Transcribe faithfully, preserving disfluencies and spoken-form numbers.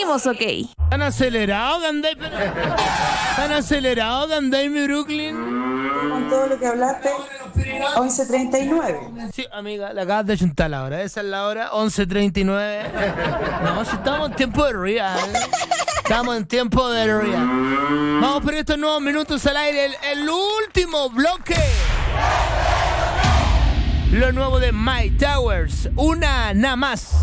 Seguimos, ok. ¿Tan acelerado que andáis? ¿Tan acelerado que andáis, mi Brooklyn? Con todo lo que hablaste, once treinta y nueve. Sí, amiga, le acabas de chuntar la hora. Esa es la hora, once treinta y nueve. No, si estamos en tiempo de real. Estamos en tiempo de real. Vamos por estos nuevos minutos al aire. El, el último bloque. Lo nuevo de My Towers. Una nada más.